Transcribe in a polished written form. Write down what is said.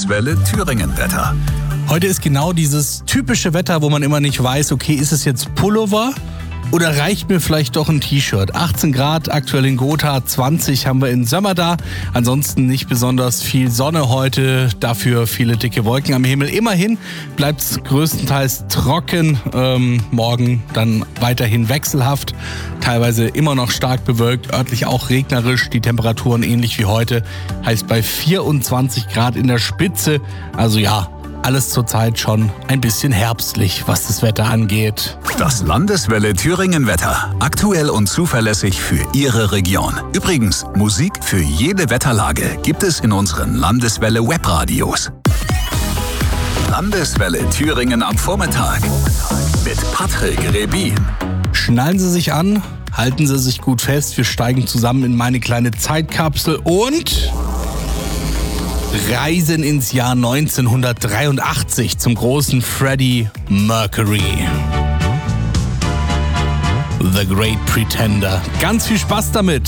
Landeswelle Thüringen-Wetter. Heute ist genau dieses typische Wetter, wo man immer nicht weiß, okay, ist es jetzt Pullover oder reicht mir vielleicht doch ein T-Shirt? 18 Grad aktuell in Gotha, 20 haben wir in Sömmerda. Ansonsten nicht besonders viel Sonne heute, dafür viele dicke Wolken am Himmel. Immerhin bleibt es größtenteils trocken, morgen dann weiterhin wechselhaft, teilweise immer noch stark bewölkt, örtlich auch regnerisch. Die Temperaturen ähnlich wie heute, heißt bei 24 Grad in der Spitze. Also ja, alles zurzeit schon ein bisschen herbstlich, was das Wetter angeht. Das Landeswelle Thüringen-Wetter. Aktuell und zuverlässig für Ihre Region. Übrigens, Musik für jede Wetterlage gibt es in unseren Landeswelle Webradios. Landeswelle Thüringen am Vormittag mit Patrick Rebin. Schnallen Sie sich an, halten Sie sich gut fest. Wir steigen zusammen in meine kleine Zeitkapsel und reisen ins Jahr 1983 zum großen Freddie Mercury. The Great Pretender. Ganz viel Spaß damit.